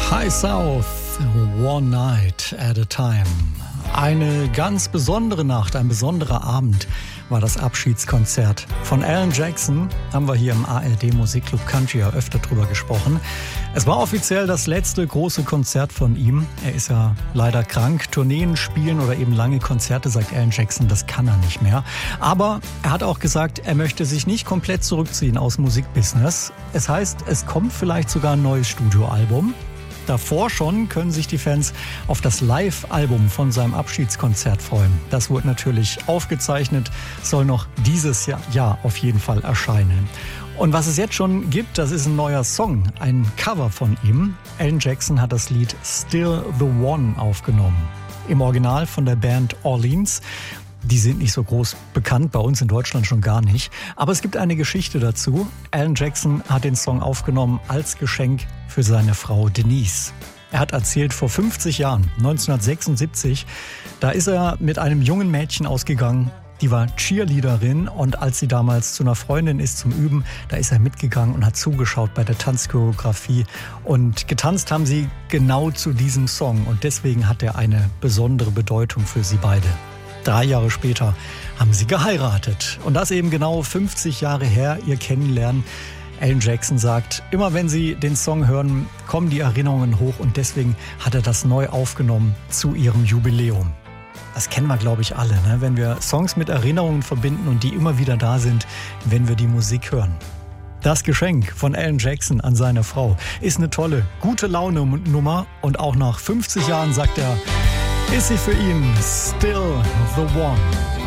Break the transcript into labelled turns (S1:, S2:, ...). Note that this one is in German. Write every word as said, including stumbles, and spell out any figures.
S1: High South, One Night at a Time. Eine ganz besondere Nacht, ein besonderer Abend war das Abschiedskonzert von Alan Jackson. Haben wir hier im A R D Musikclub Country ja öfter drüber gesprochen. Es war offiziell das letzte große Konzert von ihm. Er ist ja leider krank. Tourneen spielen oder eben lange Konzerte, sagt Alan Jackson, das kann er nicht mehr. Aber er hat auch gesagt, er möchte sich nicht komplett zurückziehen aus dem Musikbusiness. Es heißt, es kommt vielleicht sogar ein neues Studioalbum. Davor schon können sich die Fans auf das Live-Album von seinem Abschiedskonzert freuen. Das wurde natürlich aufgezeichnet, soll noch dieses Jahr, Jahr auf jeden Fall erscheinen. Und was es jetzt schon gibt, das ist ein neuer Song, ein Cover von ihm. Alan Jackson hat das Lied Still the One aufgenommen. Im Original von der Band Orleans. Die sind nicht so groß bekannt, bei uns in Deutschland schon gar nicht. Aber es gibt eine Geschichte dazu. Alan Jackson hat den Song aufgenommen als Geschenk für seine Frau Denise. Er hat erzählt, vor fünfzig Jahren, neunzehnhundertsechsundsiebzig, da ist er mit einem jungen Mädchen ausgegangen. Die war Cheerleaderin und als sie damals zu einer Freundin ist zum Üben, da ist er mitgegangen und hat zugeschaut bei der Tanzchoreografie. Und getanzt haben sie genau zu diesem Song und deswegen hat er eine besondere Bedeutung für sie beide. Drei Jahre später haben sie geheiratet. Und das eben genau fünfzig Jahre her, ihr Kennenlernen. Alan Jackson sagt, immer wenn sie den Song hören, kommen die Erinnerungen hoch. Und deswegen hat er das neu aufgenommen zu ihrem Jubiläum. Das kennen wir, glaube ich, alle, ne? Wenn wir Songs mit Erinnerungen verbinden und die immer wieder da sind, wenn wir die Musik hören. Das Geschenk von Alan Jackson an seine Frau ist eine tolle, gute Laune-Nummer. Und auch nach fünfzig Jahren sagt er, ist sie für ihn still the one.